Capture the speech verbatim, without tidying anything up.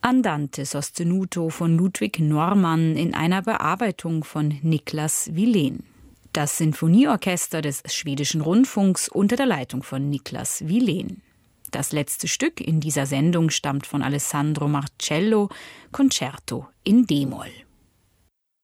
Andante sostenuto von Ludwig Normann in einer Bearbeitung von Niklas Wilén. Das Sinfonieorchester des Schwedischen Rundfunks unter der Leitung von Niklas Wilén. Das letzte Stück in dieser Sendung stammt von Alessandro Marcello, Concerto in D-Moll.